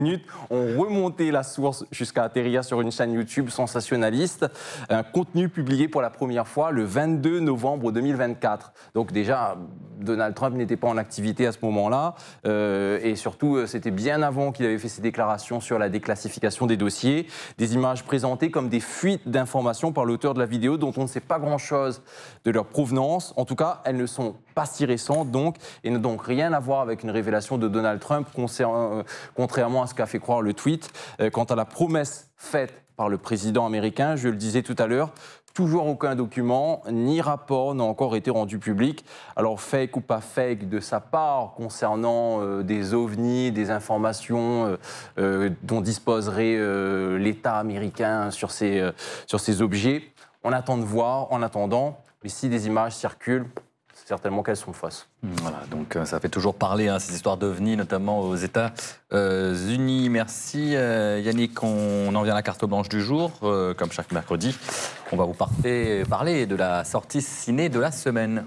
minutes ont remonté la source jusqu'à atterrir sur une chaîne YouTube sensationnaliste. Un contenu publié pour la première fois le 22 novembre 2024. Donc déjà, Donald Trump n'était pas en activité à ce moment-là. Et surtout, c'était bien avant qu'il avait fait ses déclarations sur la déclassification des dossiers. Des images présentées comme des fuites d'informations par l'auteur de la vidéo dont on ne sait pas grand-chose de leur provenance. En tout cas, elles ne sont pas si récentes donc, et n'ont donc rien à voir avec une révélation de Donald Trump, contrairement à ce qu'a fait croire le tweet. Quant à la promesse faite par le président américain, je le disais tout à l'heure, toujours aucun document ni rapport n'a encore été rendu public. Alors fake ou pas fake de sa part concernant des ovnis, des informations dont disposerait l'État américain sur ces objets, on attend de voir en attendant. Mais si des images circulent, c'est certainement qu'elles sont fausses. Voilà, donc ça fait toujours parler, ces histoires d'OVNI, notamment aux États-Unis. Merci Yannick, on en vient à la carte blanche du jour. Comme chaque mercredi, on va vous parler de la sortie ciné de la semaine.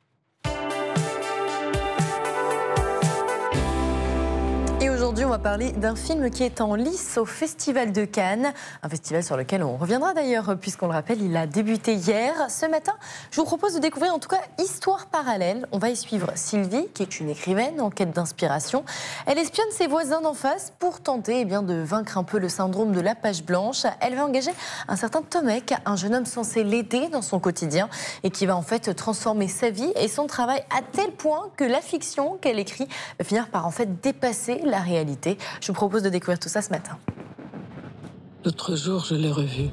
Aujourd'hui, on va parler d'un film qui est en lice au Festival de Cannes, un festival sur lequel on reviendra d'ailleurs, puisqu'on le rappelle, il a débuté hier. Ce matin, je vous propose de découvrir en tout cas Histoire parallèle. On va y suivre Sylvie, qui est une écrivaine en quête d'inspiration. Elle espionne ses voisins d'en face pour tenter de vaincre un peu le syndrome de la page blanche. Elle va engager un certain Tomek, un jeune homme censé l'aider dans son quotidien et qui va en fait transformer sa vie et son travail à tel point que la fiction qu'elle écrit va finir par en fait dépasser la réalité. Je vous propose de découvrir tout ça ce matin. L'autre jour, je l'ai revue.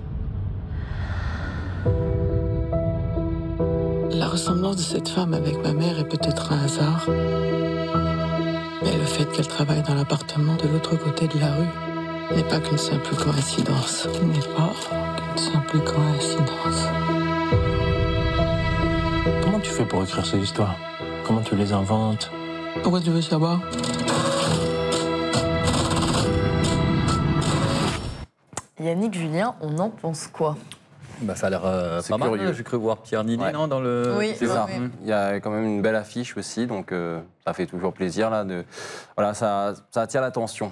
La ressemblance de cette femme avec ma mère est peut-être un hasard. Mais le fait qu'elle travaille dans l'appartement de l'autre côté de la rue n'est pas qu'une simple coïncidence. N'est pas qu'une simple coïncidence. Comment tu fais pour écrire ces histoires? Comment tu les inventes? Pourquoi tu veux savoir? Yannick, Julien, on en pense quoi? Ça a l'air pas mal. J'ai cru voir Pierre Ninet, non, dans le... Oui, c'est ça. Oui. Il y a quand même une belle affiche aussi, donc ça fait toujours plaisir là. Voilà, ça attire l'attention.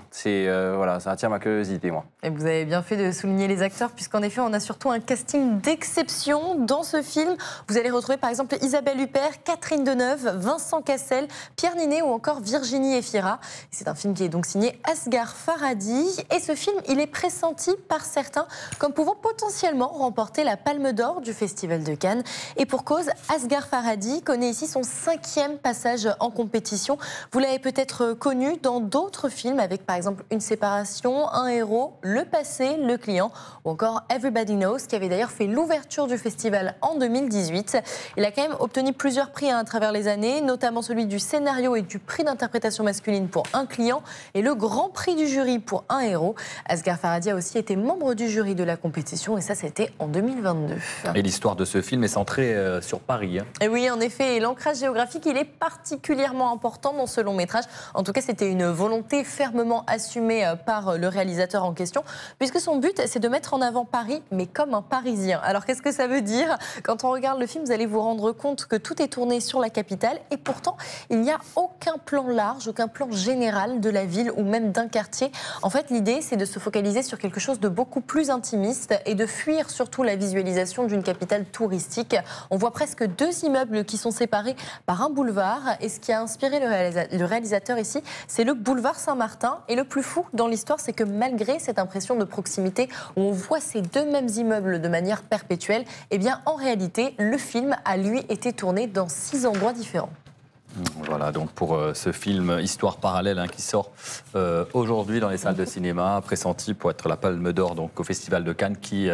Ça attire ma curiosité, moi. Et vous avez bien fait de souligner les acteurs, puisqu'en effet, on a surtout un casting d'exception dans ce film. Vous allez retrouver par exemple Isabelle Huppert, Catherine Deneuve, Vincent Cassel, Pierre Ninet ou encore Virginie Efira. C'est un film qui est donc signé Asghar Farhadi. Et ce film, il est pressenti par certains comme pouvant potentiellement remporter la Palme d'Or du Festival de Cannes. Et pour cause, Asghar Farhadi connaît ici son 5e passage en compétition. Vous l'avez peut-être connu dans d'autres films, avec par exemple Une séparation, Un héros, Le passé, Le client, ou encore Everybody Knows, qui avait d'ailleurs fait l'ouverture du festival en 2018. Il a quand même obtenu plusieurs prix à travers les années, notamment celui du scénario et du prix d'interprétation masculine pour Un client, et le grand prix du jury pour Un héros. Asghar Farhadi a aussi été membre du jury de la compétition, et ça, c'était en 2022. Et l'histoire de ce film est centrée sur Paris. Et oui, en effet, et l'ancrage géographique, il est particulièrement important dans ce long métrage. En tout cas, c'était une volonté fermement assumée par le réalisateur en question, puisque son but, c'est de mettre en avant Paris, mais comme un Parisien. Alors, qu'est-ce que ça veut dire? Quand on regarde le film, vous allez vous rendre compte que tout est tourné sur la capitale, et pourtant, il n'y a aucun plan large, aucun plan général de la ville ou même d'un quartier. En fait, l'idée, c'est de se focaliser sur quelque chose de beaucoup plus intimiste et de fuir surtout la visualisation d'une capitale touristique. On voit presque 2 immeubles qui sont séparés par un boulevard, et ce qui a inspiré le réalisateur ici, c'est le boulevard Saint-Martin. Et le plus fou dans l'histoire, c'est que malgré cette impression de proximité où on voit ces 2 mêmes immeubles de manière perpétuelle, eh bien en réalité, le film a lui été tourné dans 6 endroits différents. Voilà, donc pour ce film Histoire parallèle qui sort aujourd'hui dans les salles de cinéma, pressenti pour être la Palme d'Or donc au Festival de Cannes, qui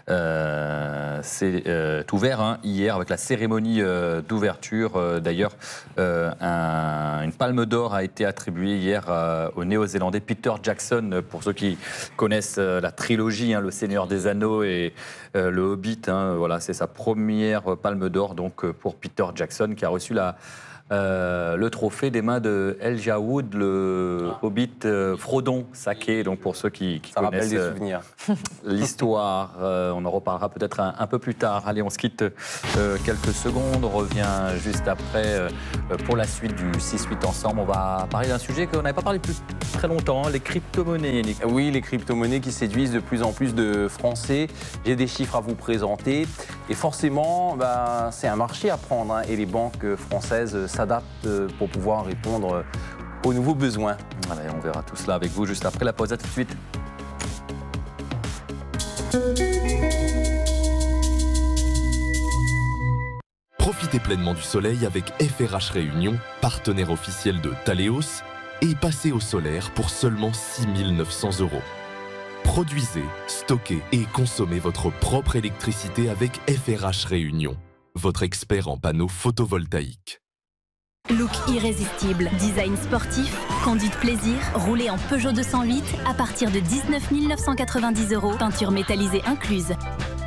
s'est ouvert hier avec la cérémonie d'ouverture. D'ailleurs, une Palme d'Or a été attribuée hier au Néo-Zélandais Peter Jackson. Pour ceux qui connaissent la trilogie, Le Seigneur des Anneaux et Le Hobbit, voilà, c'est sa première Palme d'Or donc pour Peter Jackson, qui a reçu la le trophée des mains de Elijah Wood, le hobbit Frodon Sake. Donc pour ceux qui Ça rappelle connaissent des souvenirs. l'histoire, on en reparlera peut-être un peu plus tard. Allez, on se quitte quelques secondes, on revient juste après pour la suite du 6-8 ensemble. On va parler d'un sujet qu'on n'avait pas parlé depuis très longtemps, les crypto-monnaies. Yannick. Oui, les crypto-monnaies qui séduisent de plus en plus de Français. J'ai des chiffres à vous présenter. Et forcément, c'est un marché à prendre. Et les banques françaises s'adaptent pour pouvoir répondre aux nouveaux besoins. Allez, on verra tout cela avec vous juste après la pause. À tout de suite. Profitez pleinement du soleil avec FRH Réunion, partenaire officiel de Thaléos, et passez au solaire pour seulement 6 900 €. Produisez, stockez et consommez votre propre électricité avec FRH Réunion, votre expert en panneaux photovoltaïques. Look irrésistible, design sportif, conduite plaisir, roulé en Peugeot 208 à partir de 19 990 €, peinture métallisée incluse.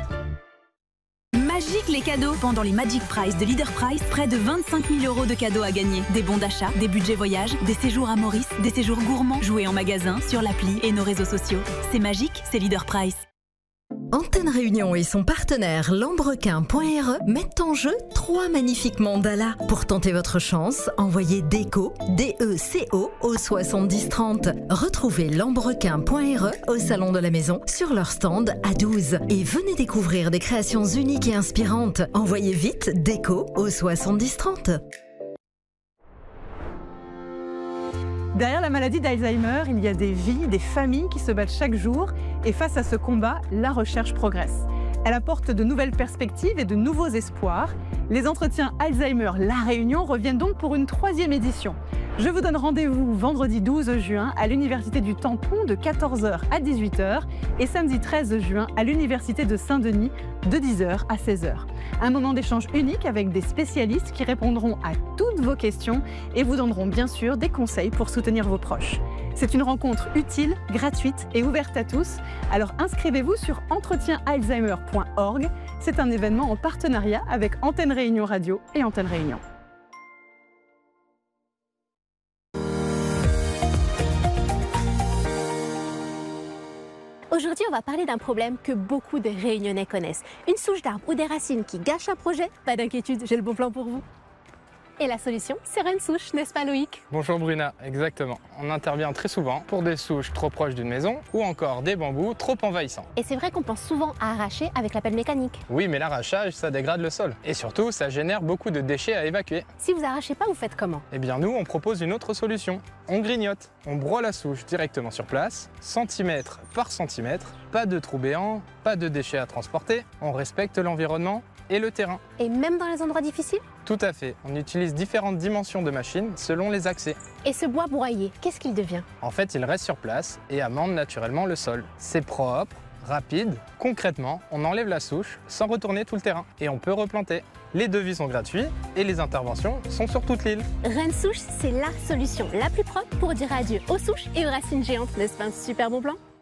Magique les cadeaux. Pendant les Magic Prize de Leader Price, près de 25 000 € de cadeaux à gagner. Des bons d'achat, des budgets voyage, des séjours à Maurice, des séjours gourmands, joués en magasin, sur l'appli et nos réseaux sociaux. C'est magique, c'est Leader Price. Antenne Réunion et son partenaire Lambrequin.re mettent en jeu 3 magnifiques mandalas. Pour tenter votre chance, envoyez DECO, D-E-C-O au 70 30. Retrouvez Lambrequin.re au Salon de la Maison sur leur stand à 12. Et venez découvrir des créations uniques et inspirantes. Envoyez vite DECO au 70 30. Derrière la maladie d'Alzheimer, il y a des vies, des familles qui se battent chaque jour. Et face à ce combat, la recherche progresse. Elle apporte de nouvelles perspectives et de nouveaux espoirs. Les entretiens Alzheimer La Réunion reviennent donc pour une 3e édition. Je vous donne rendez-vous vendredi 12 juin à l'Université du Tampon de 14h à 18h et samedi 13 juin à l'Université de Saint-Denis de 10h à 16h. Un moment d'échange unique avec des spécialistes qui répondront à toutes vos questions et vous donneront bien sûr des conseils pour soutenir vos proches. C'est une rencontre utile, gratuite et ouverte à tous. Alors inscrivez-vous sur entretienalzheimer.org. C'est un événement en partenariat avec Antenne Réunion Radio et Antenne Réunion. Aujourd'hui, on va parler d'un problème que beaucoup de Réunionnais connaissent. Une souche d'arbre ou des racines qui gâchent un projet? Pas d'inquiétude, j'ai le bon plan pour vous. Et la solution, c'est Rensouche, n'est-ce pas Loïc? Bonjour Bruna, exactement. On intervient très souvent pour des souches trop proches d'une maison ou encore des bambous trop envahissants. Et c'est vrai qu'on pense souvent à arracher avec la pelle mécanique. Oui, mais l'arrachage, ça dégrade le sol. Et surtout, ça génère beaucoup de déchets à évacuer. Si vous arrachez pas, vous faites comment? Eh bien nous, on propose une autre solution. On grignote. On broie la souche directement sur place, centimètre par centimètre. Pas de trou béant, pas de déchets à transporter. On respecte l'environnement et le terrain. Et même dans les endroits difficiles? Tout à fait. On utilise différentes dimensions de machines selon les accès. Et ce bois broyé, qu'est-ce qu'il devient? En fait, il reste sur place et amende naturellement le sol. C'est propre, rapide. Concrètement, on enlève la souche sans retourner tout le terrain. Et on peut replanter. Les devis sont gratuits et les interventions sont sur toute l'île. Rensouche, c'est la solution la plus propre pour dire adieu aux souches et aux racines géantes. N'est-ce pas un super bon plan?